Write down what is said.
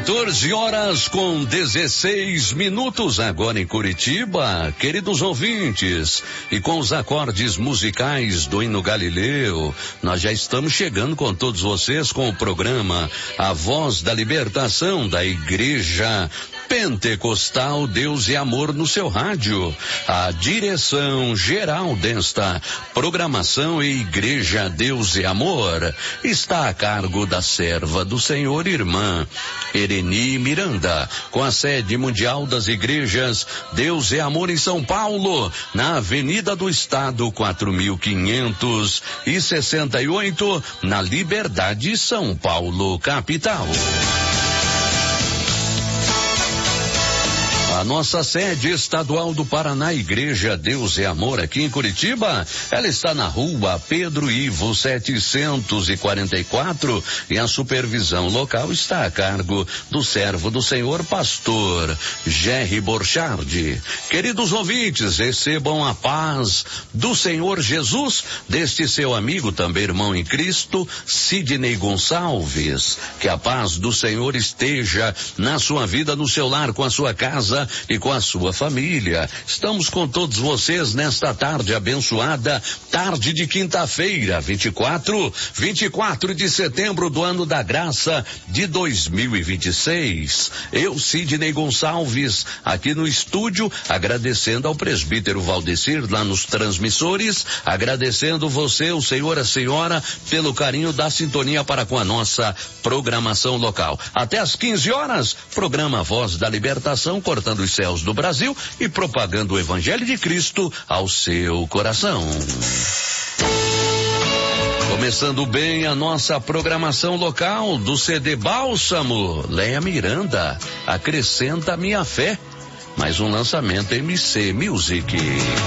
14h16 agora em Curitiba, queridos ouvintes, e com os acordes musicais do hino Galileu, nós já estamos chegando com todos vocês com o programa A Voz da Libertação da Igreja Pentecostal Deus e Amor no seu rádio. A direção geral desta programação e Igreja Deus e Amor está a cargo da serva do Senhor, irmã Ereni Miranda, com a sede mundial das igrejas Deus e Amor em São Paulo, na Avenida do Estado 4568, na Liberdade, São Paulo, capital. A nossa sede estadual do Paraná, Igreja Deus e Amor, aqui em Curitiba, ela está na rua Pedro Ivo 744 e a supervisão local está a cargo do servo do Senhor, pastor Jerry Borchardi. Queridos ouvintes, recebam a paz do Senhor Jesus, deste seu amigo, também irmão em Cristo, Sidney Gonçalves. Que a paz do Senhor esteja na sua vida, no seu lar, com a sua casa e com a sua família. Estamos com todos vocês nesta tarde abençoada, tarde de quinta-feira, 24 de setembro do ano da graça de 2026. Eu, Sidney Gonçalves, aqui no estúdio, agradecendo ao presbítero Valdecir lá nos transmissores, agradecendo você, o senhor, a senhora, pelo carinho da sintonia para com a nossa programação local. Até às 15 horas, programa Voz da Libertação, cortando os céus do Brasil e propagando o Evangelho de Cristo ao seu coração. Começando bem a nossa programação local do CD Bálsamo, Leia Miranda, Acrescenta Minha Fé. Mais um lançamento MC Music.